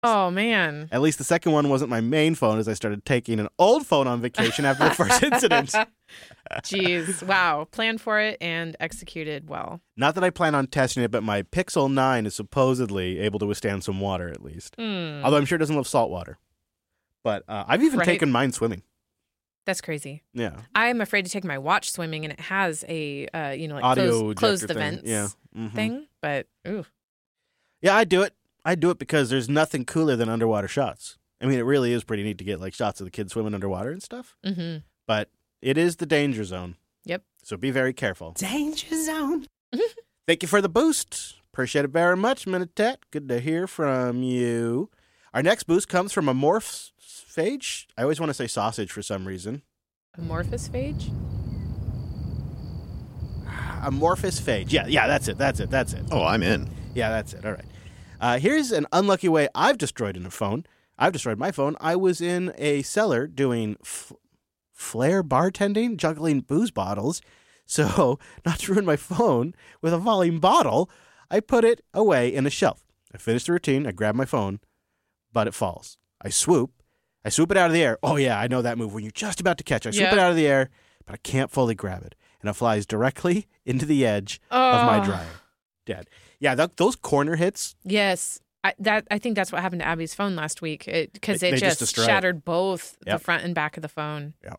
Oh, man. At least the second one wasn't my main phone as I started taking an old phone on vacation after the first incident. Jeez. Wow. Planned for it and executed well. Not that I plan on testing it, but my Pixel 9 is supposedly able to withstand some water at least. Although I'm sure it doesn't love salt water. But I've even taken mine swimming. That's crazy. Yeah. I'm afraid to take my watch swimming, and it has a, audio close the thing. vents thing. But, ooh. Yeah, I do it. I do it because there's nothing cooler than underwater shots. I mean, it really is pretty neat to get like shots of the kids swimming underwater and stuff. Mm-hmm. But it is the danger zone. Yep. So be very careful. Danger zone. Thank you for the boost. Appreciate it very much, Minitet. Good to hear from you. Our next boost comes from Amorphage. I always want to say sausage for some reason. Amorphous phage? Amorphous phage. Yeah, that's it. Oh, I'm in. Yeah, that's it. All right. Here's an unlucky way I've destroyed a phone. I've destroyed my phone. I was in a cellar doing flair bartending, juggling booze bottles. So, not to ruin my phone with a volume bottle, I put it away in a shelf. I finished the routine. I grab my phone, but it falls. I swoop it out of the air. Oh, yeah, I know that move when you're just about to catch it. I swoop it out of the air, but I can't fully grab it. And it flies directly into the edge of my dryer. Dead. Yeah, those corner hits. Yes. I think that's what happened to Abby's phone last week because it just shattered both the front and back of the phone. Yep.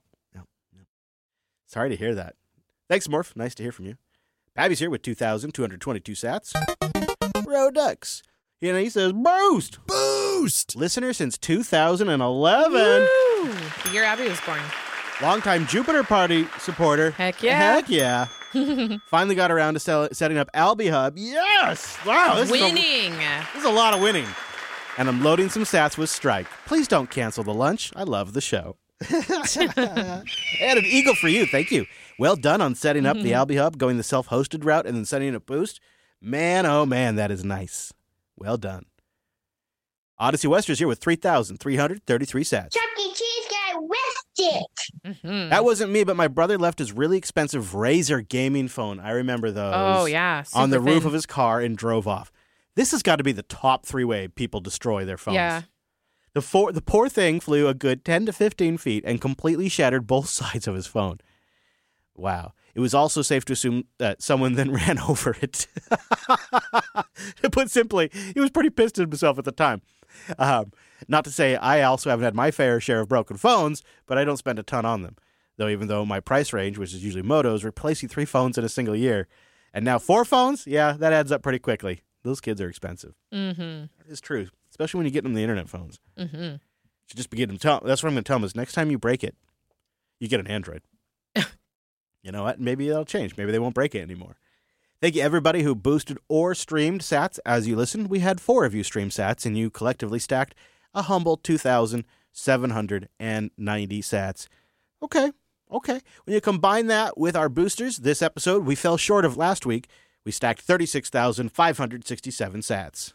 Sorry to hear that. Thanks, Morph. Nice to hear from you. Abby's here with 2,222 sats. Rodux. He says, Boost! Boost! Listener since 2011. Woo! The year Abby was born. Longtime Jupiter Party supporter. Heck yeah. Heck yeah. Finally got around to setting up AlbiHub. Yes! Wow, this is a lot of winning. And I'm loading some sats with Strike. Please don't cancel the lunch. I love the show. And an eagle for you. Thank you. Well done on setting up the AlbiHub, going the self-hosted route, and then setting up Boost. Man, oh man, that is nice. Well done. Odyssey Wester's here with 3,333 sats. Chuck E. Cheese guy whisked it. That wasn't me, but my brother left his really expensive Razer gaming phone. I remember those. Oh, yeah. On the roof of his car and drove off. This has got to be the top 3 way people destroy their phones. Yeah. The poor thing flew a good 10 to 15 feet and completely shattered both sides of his phone. Wow. It was also safe to assume that someone then ran over it. To put simply, he was pretty pissed at himself at the time. Not to say I also haven't had my fair share of broken phones, but I don't spend a ton on them. Even though my price range, which is usually Moto's, replacing 3 phones in a single year. And now 4 phones? Yeah, that adds up pretty quickly. Those kids are expensive. Mm-hmm. That is true, especially when you get them the internet phones. Mm-hmm. You should just begin to tell. That's what I'm going to tell them is next time you break it, you get an Android. You know what? Maybe that'll change. Maybe they won't break it anymore. Thank you, everybody who boosted or streamed sats as you listened. We had 4 of you stream sats, and you collectively stacked a humble 2,790 sats. Okay. When you combine that with our boosters, this episode, we fell short of last week. We stacked 36,567 sats.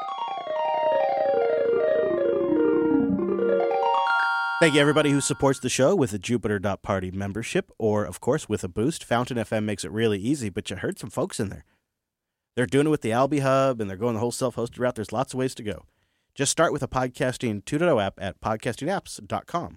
Thank you, everybody who supports the show with a Jupiter.Party membership or, of course, with a boost. Fountain FM makes it really easy, but you heard some folks in there. They're doing it with the AlbiHub, and they're going the whole self-hosted route. There's lots of ways to go. Just start with a Podcasting 2.0 app at podcastingapps.com.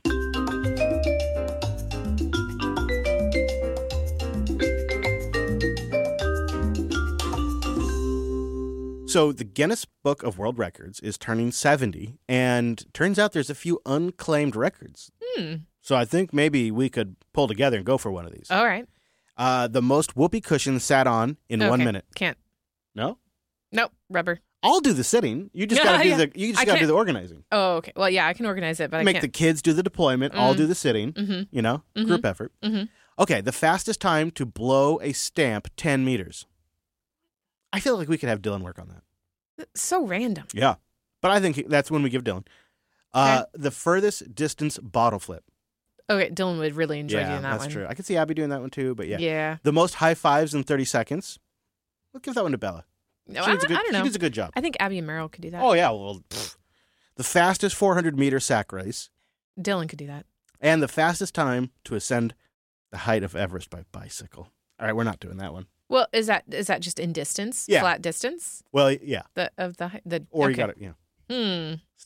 So the Guinness Book of World Records is turning 70, and turns out there's a few unclaimed records. So I think maybe we could pull together and go for one of these. All right. The most whoopee cushion sat on in 1 minute. Can't. No? Nope. Rubber. I'll do the sitting. You just got to do got to do the organizing. Oh, okay. Well, yeah, I can organize it, but Make I can't. the kids do the deployment. I'll do the sitting. Group effort. Okay, the fastest time to blow a stamp 10 meters. I feel like we could have Dylan work on that. So random. Yeah. But I think that's when we give Dylan. Okay. The furthest distance bottle flip. Okay, Dylan would really enjoy doing that one. Yeah, that's true. I could see Abby doing that one too, but yeah. Yeah. The most high fives in 30 seconds. We'll give that one to Bella. No, I don't know. She does a good job. I think Abby and Meryl could do that. Oh, yeah. Well, the fastest 400-meter sack race. Dylan could do that. And the fastest time to ascend the height of Everest by bicycle. All right, we're not doing that one. Well, is that just in distance? Yeah. Flat distance? Well, yeah. Or you got it, yeah. Hmm.